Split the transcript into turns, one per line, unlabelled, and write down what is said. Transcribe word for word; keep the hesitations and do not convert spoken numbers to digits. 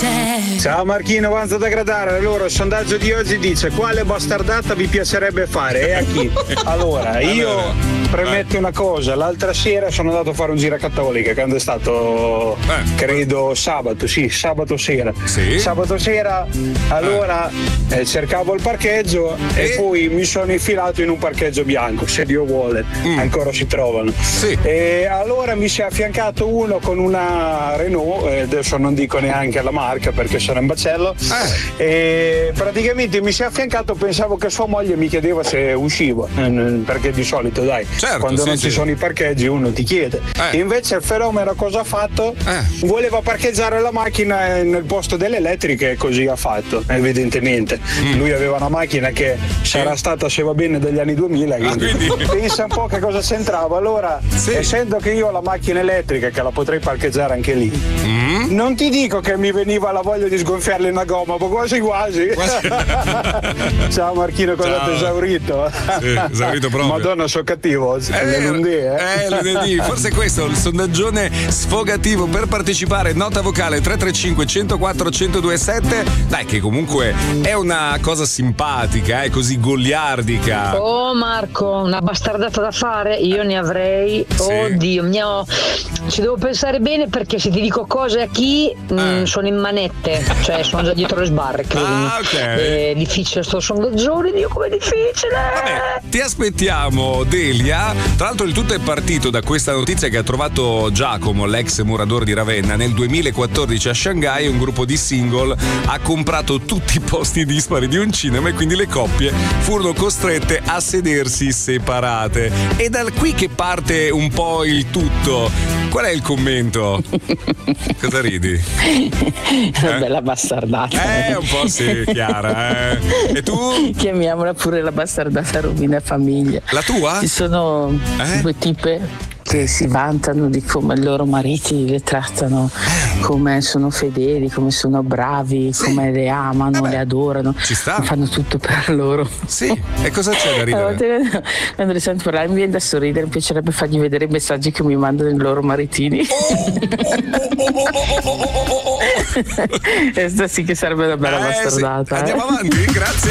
c'è.
Ciao Marchino, avanza da gradare. Allora, il sondaggio di oggi dice: quale bastardata vi piacerebbe fare e a chi? Allora, io
Allora,
premetto una cosa: l'altra sera sono andato a fare un giro a Cattolica, quando è stato,
Eh.
credo, sabato, sì, sabato sera.
Sì.
Sabato sera, allora eh, cercavo il parcheggio e...
E?
poi mi sono infilato in un parcheggio bianco, se Dio vuole,
Mm.
ancora si trovano.
Sì.
E allora mi si è affiancato uno con una Renault, eh, adesso non dico neanche la marca perché sono in bacello,
Eh.
e praticamente mi si è affiancato, pensavo che sua moglie mi chiedeva se uscivo, eh, perché di solito dai,
Certo,
quando
sì,
non
sì.
ci sono i parcheggi uno ti chiede.
Eh.
Invece il fenomeno cosa ha fatto?
Eh.
Voleva parcheggiare la macchina eh, nel posto delle elettriche e così ha fatto, evidentemente.
Mm.
Lui aveva una macchina che sarà stata, se va bene, degli anni duemila, quindi,
quindi-
pensa un po' che cosa c'entrava. Allora,
Sì.
essendo che io ho la macchina elettrica che la potrei parcheggiare anche lì,
Mm?
non ti dico che mi veniva la voglia di sgonfiarle una gomma, ma quasi quasi.
Quasi.
Ciao Marchino, cosa
Ciao.
ti esaurito?
Sì, esaurito proprio.
Madonna, sono cattivo oggi.
Eh,
È lunedì, eh?
eh, lunedì, forse questo è il sondaggione sfogativo. Per partecipare, nota vocale tre tre cinque, uno zero quattro, uno zero due sette. Dai, che comunque è una cosa simpatica, è così goliardica.
Oh Marco, una bastardata da fare? Io ne avrei.
Sì.
Oddio, mi ho- ci devo pensare bene perché se ti dico cose a chi mm,
Eh.
sono in manette, cioè sono già dietro le sbarre, credimi.
Ah, ok.
È difficile sto sondaggione, Dio com'è difficile!
Vabbè, ti aspettiamo, Delia. Tra l'altro il tutto è partito da questa notizia che ha trovato Giacomo, l'ex muratore di Ravenna. Nel duemilaquattordici a Shanghai un gruppo di single ha comprato tutti i posti dispari di un cinema e quindi le coppie furono costrette a sedersi separate. È da qui che parte un po' il tutto. Qual è il commento? Cosa ridi?
Una bella bastardata.
Eh, un po' sì, Chiara. Eh. E tu?
Chiamiamola pure la bastardata rovina famiglia.
La tua?
Ci sono
Eh?
due tipe che si vantano di come i loro mariti le trattano, come sono fedeli, come sono bravi, come le amano,
Vabbè,
le adorano,
ci sta.
fanno tutto per loro.
Sì, e cosa c'è da
A
ridere?
volte quando le sento parlare mi viene da sorridere, mi piacerebbe fargli vedere i messaggi che mi mandano i loro maritini. Questa sì che sarebbe una bella
Eh, sì.
bastardata. eh.
Andiamo avanti, grazie.